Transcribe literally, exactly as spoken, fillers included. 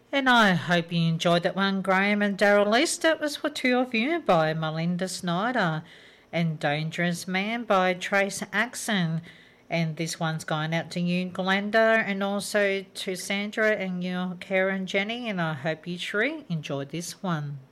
And I hope you enjoyed that one, Graham and Daryl East. That was for two of you by Melinda Snyder and Dangerous Man by Trace Axon. And this one's going out to you, Glenda, and also to Sandra and your Karen Jenny. And I hope you three enjoyed this one.